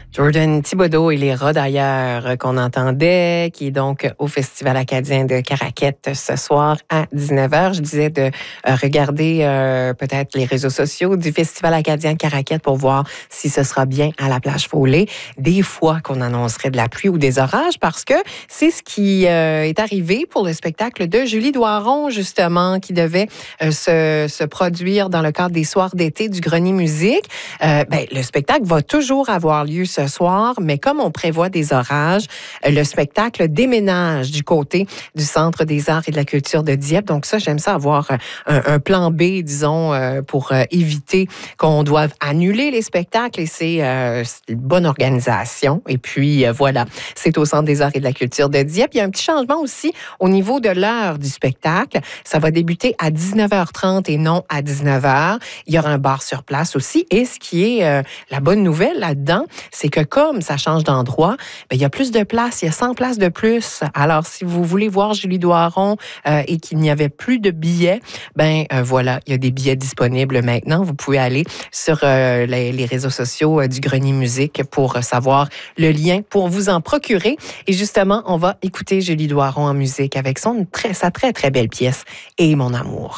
Jordan Thibodeau et les rats d'ailleurs qu'on entendait, qui est donc au Festival acadien de Caraquette ce soir à 19h. Je disais de regarder peut-être les réseaux sociaux du Festival acadien de Caraquette pour voir si ce sera bien à la plage Foley. Des fois qu'on annoncerait de la pluie ou des orages parce que c'est ce qui est arrivé pour le spectacle de Julie Doiron, justement, qui devait se produire dans le cadre des soirs d'été du Grenier Musique. Le spectacle va toujours avoir lieu ce soir, mais comme on prévoit des orages, le spectacle déménage du côté du Centre des arts et de la culture de Dieppe. Donc ça, j'aime ça avoir un plan B, disons, pour éviter qu'on doive annuler les spectacles et c'est une bonne organisation. Et puis, voilà, c'est au Centre des arts et de la culture de Dieppe. Il y a un petit changement aussi au niveau de l'heure du spectacle. Ça va débuter à 19h30 et non à 19h. Il y aura un bar sur place aussi. Et ce qui est la bonne nouvelle là-dedans, c'est que comme ça change d'endroit, il y a plus de places, il y a 100 places de plus. Alors, si vous voulez voir Julie Doiron et qu'il n'y avait plus de billets, voilà, il y a des billets disponibles maintenant. Vous pouvez aller sur les réseaux sociaux du Grenier Musique pour savoir le lien pour vous en procurer. Et justement, on va écouter Julie Doiron en musique avec sa très, très belle pièce « Et mon amour ».